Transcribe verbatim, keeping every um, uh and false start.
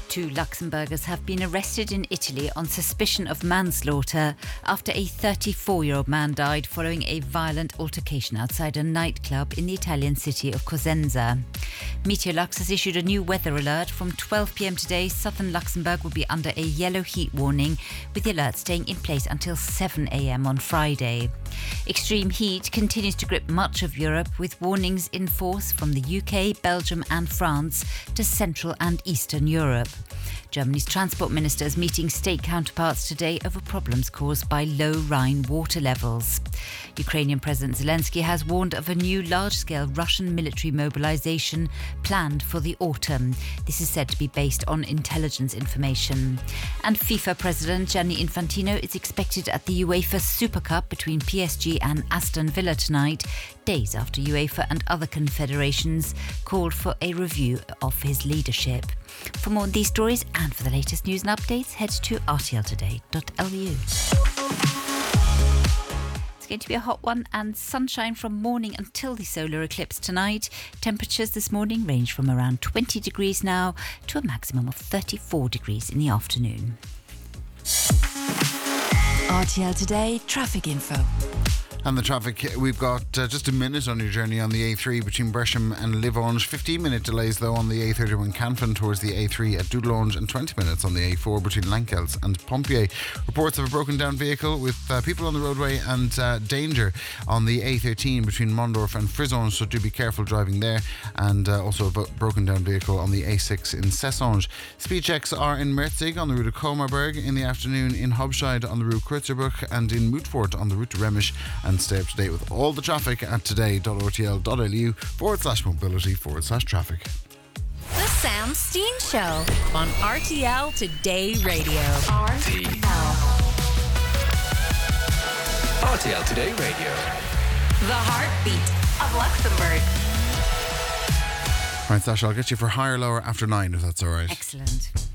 Two Luxembourgers have been arrested in Italy on suspicion of manslaughter after a thirty-four-year-old man died following a violent altercation outside a nightclub in the Italian city of Cosenza. Meteorlux has issued a new weather alert. From twelve p m today, southern Luxembourg will be under a yellow heat warning, with the alert staying in place until seven a m on Friday. Extreme heat continues to grip much of Europe, with warnings in force from the U K, Belgium and France to Central and Eastern Europe. Germany's transport minister is meeting state counterparts today over problems caused by low Rhine water levels. Ukrainian President Zelensky has warned of a new large-scale Russian military mobilization planned for the autumn. This is said to be based on intelligence information. And FIFA President Gianni Infantino is expected at the UEFA Super Cup between P S G and Aston Villa tonight, days after UEFA and other confederations called for a review of his leadership. For more on these stories and for the latest news and updates, head to r t l today dot l u. It's going to be a hot one and sunshine from morning until the solar eclipse tonight. Temperatures this morning range from around twenty degrees now to a maximum of thirty-four degrees in the afternoon. R T L Today traffic info. And the traffic, we've got uh, just a minute on your journey on the A three between Bresham and Livorange. fifteen minute delays though on the A thirty-one Canfin towards the A three at Dudelange, and twenty minutes on the A four between Lankels and Pompier. Reports of a broken down vehicle with uh, people on the roadway and uh, danger on the A thirteen between Mondorf and Frisonge, so do be careful driving there. And uh, also a bo- broken down vehicle on the A six in Sessange. Speed checks are in Merzig on the route of Comarberg, in the afternoon in Hobscheid on the route Kreuzerbuch, and in Mootfort on the route to Remisch. And stay up to date with all the traffic at today.rtl.lu forward slash mobility forward slash traffic. The Sam Steen Show on R T L Today Radio. R T L. R T L Today Radio. The heartbeat of Luxembourg. Right, Sasha, I'll get you for higher, lower after nine, if that's all right. Excellent.